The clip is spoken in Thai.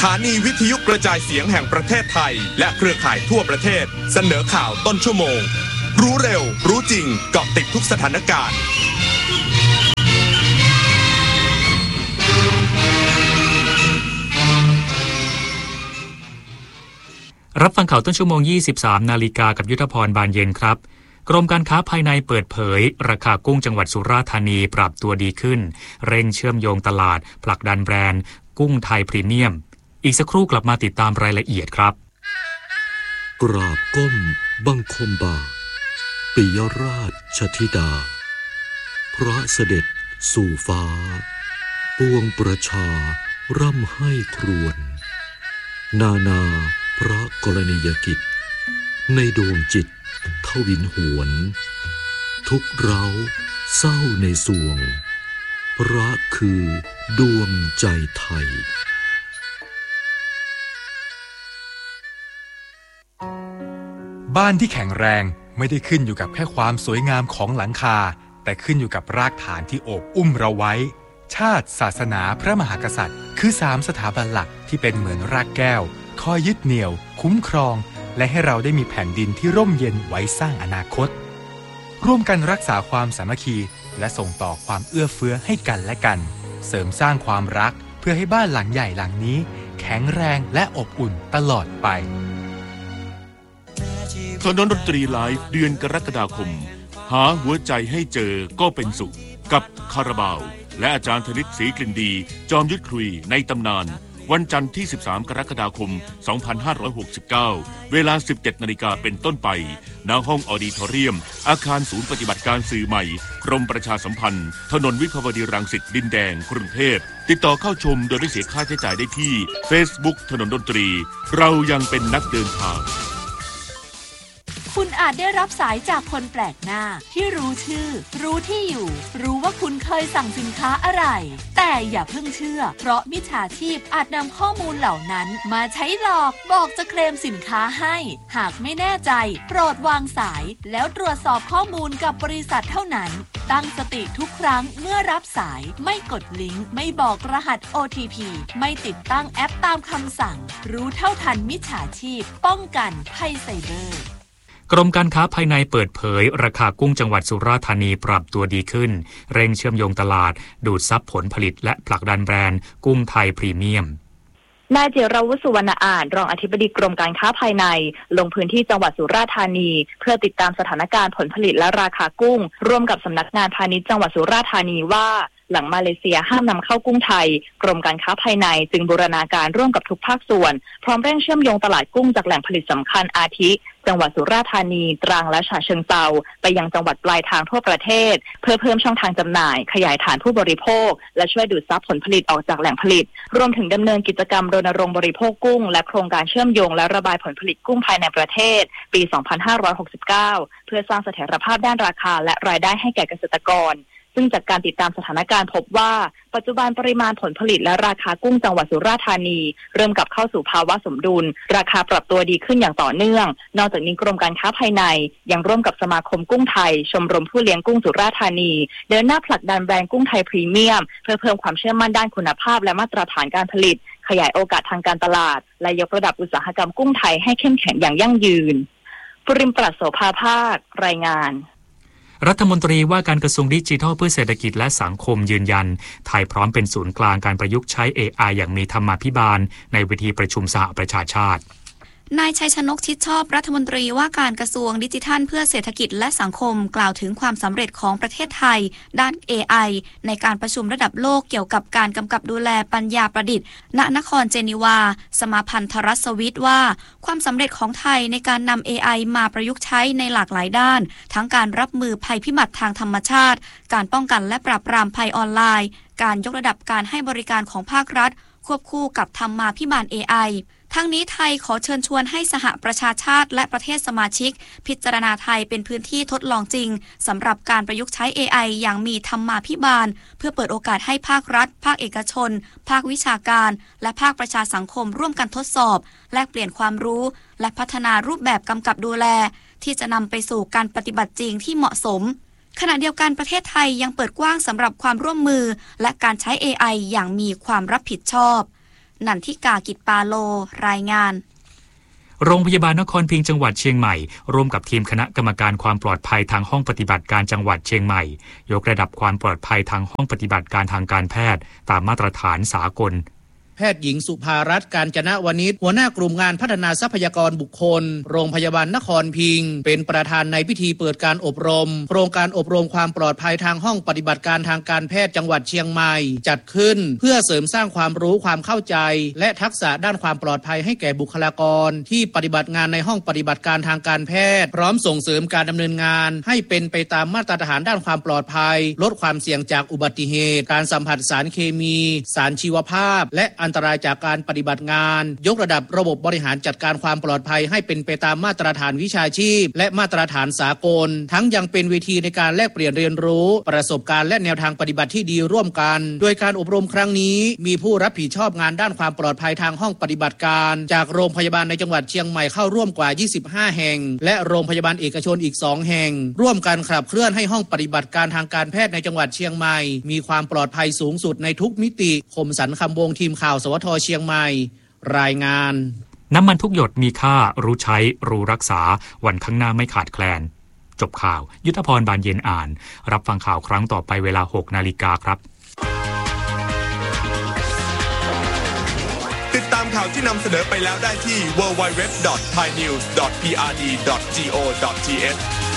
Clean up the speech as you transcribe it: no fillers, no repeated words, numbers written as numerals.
ถานีวิทยุกระจายเสียงแห่งประเทศไทยและเครือข่ายทั่วประเทศเสนอข่าวต้นชั่วโมงรู้เร็วรู้จริงเกาะติดทุกสถานการณ์รับฟังข่าวต้นชั่วโมง 23 นาฬิกากับยุทธพรบานเย็นครับกรมการค้าภายในเปิดเผยราคากุ้งจังหวัดสุราษฎร์ธานีปรับตัวดีขึ้นเร่งเชื่อมโยงตลาดผลักดันแบรนด์กุ้งไทยพรีเมียมอีกสักครู่กลับมาติดตามรายละเอียดครับกราบก้มบังคมบาทปิยราชธิดาพระเสด็จสู่ฟ้าปวงประชาร่ำให้ครวญนาพระกรณียกิจในดวงจิตทวินหวนทุกเร้าเศร้าในสวงพระคือดวงใจไทยบ้านที่แข็งแรงไม่ได้ขึ้นอยู่กับแค่ความสวยงามของหลังคาแต่ขึ้นอยู่กับรากฐานที่โอบอุ้มเราไว้ชาติศาสนาพระมหากษัตริย์คือ3สถาบันหลักที่เป็นเหมือนรากแก้วคอยยึดเหนี่ยวคุ้มครองและให้เราได้มีแผ่นดินที่ร่มเย็นไว้สร้างอนาคตร่วมกันรักษาความสามัคคีและส่งต่อความเอื้อเฟื้อให้กันและกันเสริมสร้างความรักเพื่อให้บ้านหลังใหญ่หลังนี้แข็งแรงและอบอุ่นตลอดไปถนนดนตรีไลฟ์เดือนกรกฎาคมหาหัวใจให้เจอก็เป็นสุขกับคาราบาวและอาจารย์ธนิตศรีกลิ่นดีจอมยุทธคุยในตำนานวันจันทร์ที่13กรกฎาคม2569เวลา 17:00 น.เป็นต้นไปณห้องออดิทอเรียมอาคารศูนย์ปฏิบัติการสื่อใหม่กรมประชาสัมพันธ์ถนนวิภาวดีรังสิตดินแดงกรุงเทพติดต่อเข้าชมโดยไม่เสียค่าใช้จ่ายได้ที่ Facebook ถนนดนตรีเรายังเป็นนักเดินทางคุณอาจได้รับสายจากคนแปลกหน้าที่รู้ชื่อรู้ที่อยู่รู้ว่าคุณเคยสั่งสินค้าอะไรแต่อย่าเพิ่งเชื่อเพราะมิจฉาชีพอาจนำข้อมูลเหล่านั้นมาใช้หลอกบอกจะเคลมสินค้าให้หากไม่แน่ใจโปรดวางสายแล้วตรวจสอบข้อมูลกับบริษัทเท่านั้นตั้งสติทุกครั้งเมื่อรับสายไม่กดลิงก์ไม่บอกรหัส OTP ไม่ติดตั้งแอปตามคำสั่งรู้เท่าทันมิจฉาชีพป้องกันภัยไซเบอร์กรมการค้าภายในเปิดเผยราคากุ้งจังหวัดสุราษฎร์ธานีปรับตัวดีขึ้นเร่งเชื่อมโยงตลาดดูดซับผลผลิตและผลักดันแบรนด์กุ้งไทยพรีเมียมนายจิรวุฒิสุวรรณอาจรองอธิบดีกรมการค้าภายในลงพื้นที่จังหวัดสุราษฎร์ธานีเพื่อติดตามสถานการณ์ผลผลิตและราคากุ้งร่วมกับสำนักงานพาณิชย์จังหวัดสุราษฎร์ธานีว่าหลังมาเลเซียห้ามนำเข้ากุ้งไทยกรมการค้าภายในจึงบูรณาการร่วมกับทุกภาคส่วนพร้อมเร่งเชื่อมโยงตลาดกุ้งจากแหล่งผลิตสำคัญอาทิจังหวัดสุราษฎร์ธานีตรังและฉะเชิงเทราไปยังจังหวัดปลายทางทั่วประเทศเพื่อเพิ่มช่องทางจำหน่ายขยายฐานผู้บริโภคและช่วยดูดซับผลผลิตออกจากแหล่งผลิตรวมถึงดำเนินกิจกรรมรณรงค์บริโภคกุ้งและโครงการเชื่อมโยงและระบายผลผลิตกุ้งภายในประเทศปี 2569 เพื่อสร้างเสถียรภาพด้านราคาและรายได้ให้แก่เกษตรกรซึ่งจากการติดตามสถานการณ์พบว่าปัจจุบันปริมาณผลผลิตและราคากุ้งจังหวัดสุราษฎร์ธานีเริ่มกลับเข้าสู่ภาวะสมดุลราคาปรับตัวดีขึ้นอย่างต่อเนื่องนอกจากนี้กรมการค้าภายในยังร่วมกับสมาคมกุ้งไทยชมรมผู้เลี้ยงกุ้งสุราษฎร์ธานีเดินหน้าผลักดันแบรนด์กุ้งไทยพรีเมียมเพื่อเพิ่มความเชื่อมั่นด้านคุณภาพและมาตรฐานการผลิตขยายโอกาสทางการตลาดและยกระดับอุตสาหกรรมกุ้งไทยให้เข้มแข็งอย่างยั่งยืนปริมปรัชโสภาภาครายงานรัฐมนตรีว่าการกระทรวงดิจิทัลเพื่อเศรษฐกิจและสังคมยืนยันไทยพร้อมเป็นศูนย์กลางการประยุกต์ใช้ AI อย่างมีธรรมาภิบาลในเวทีประชุมสหประชาชาตินายชัยชนกชิดชอบรัฐมนตรีว่าการกระทรวงดิจิทัลเพื่อเศรษฐกิจและสังคมกล่าวถึงความสำเร็จของประเทศไทยด้าน AI ในการประชุมระดับโลกเกี่ยวกับการกำกับดูแลปัญญาประดิษฐ์ณนครเจนีวาสมาพันธรัฐสวิตว่าความสำเร็จของไทยในการนำ AI มาประยุกต์ใช้ในหลากหลายด้านทั้งการรับมือภัยพิบัติทางธรรมชาติการป้องกันและปราบปรามภัยออนไลน์การยกระดับการให้บริการของภาครัฐควบคู่กับธรรมาภิบาล AIทั้งนี้ไทยขอเชิญชวนให้สหประชาชาติและประเทศสมาชิกพิจารณาไทยเป็นพื้นที่ทดลองจริงสำหรับการประยุกต์ใช้ AI อย่างมีธรรมาภิบาลเพื่อเปิดโอกาสให้ภาครัฐภาคเอกชนภาควิชาการและภาคประชาสังคมร่วมกันทดสอบแลกเปลี่ยนความรู้และพัฒนารูปแบบกำกับดูแลที่จะนำไปสู่การปฏิบัติจริงที่เหมาะสมขณะเดียวกันประเทศไทยยังเปิดกว้างสำหรับความร่วมมือและการใช้ AI อย่างมีความรับผิดชอบนันทิกากิจปาโลรายงานโรงพยาบาลนครพิงค์จังหวัดเชียงใหม่ร่วมกับทีมคณะกรรมการความปลอดภัยทางห้องปฏิบัติการจังหวัดเชียงใหม่ยกระดับความปลอดภัยทางห้องปฏิบัติการทางการแพทย์ตามมาตรฐานสากลแพทย์หญิงสุภารัตน์กาญจนวณิชหัวหน้ากลุ่มงานพัฒนาทรัพยากรบุคคลโรงพยาบาลนครพิงค์เป็นประธานในพิธีเปิดการอบรมโครงการอบรมความปลอดภัยทางห้องปฏิบัติการทางการแพทย์จังหวัดเชียงใหม่จัดขึ้นเพื่อเสริมสร้างความรู้ความเข้าใจและทักษะด้านความปลอดภัยให้แก่บุคลากรที่ปฏิบัติงานในห้องปฏิบัติการทางการแพทย์พร้อมส่งเสริมการดำเนินงานให้เป็นไปตามมาตรฐานด้านความปลอดภัยลดความเสี่ยงจากอุบัติเหตุการสัมผัสสารเคมีสารชีวภาพและอันตรายจากการปฏิบัติงานยกระดับระบบบริหารจัดการความปลอดภัยให้เป็นไปตามมาตรฐานวิชาชีพและมาตรฐานสากลทั้งยังเป็นเวทีในการแลกเปลี่ยนเรียนรู้ประสบการณ์และแนวทางปฏิบัติที่ดีร่วมกันโดยการอบรมครั้งนี้มีผู้รับผิดชอบงานด้านความปลอดภัยทางห้องปฏิบัติการจากโรงพยาบาลในจังหวัดเชียงใหม่เข้าร่วมกว่า25แห่งและโรงพยาบาลเอกชนอีก2แห่งร่วมกันขับเคลื่อนให้ห้องปฏิบัติการทางการแพทย์ในจังหวัดเชียงใหม่มีความปลอดภัยสูงสุดในทุกมิติคมสันต์คำวงทีมข่าวสวท.เชียงใหม่รายงานน้ำมันทุกหยดมีค่ารู้ใช้รู้รักษาวันข้างหน้าไม่ขาดแคลนจบข่าวยุทธพรบานเย็นอ่านรับฟังข่าวครั้งต่อไปเวลา 6 นาฬิกาครับติดตามข่าวที่นำเสนอไปแล้วได้ที่ www.thainews.prd.go.th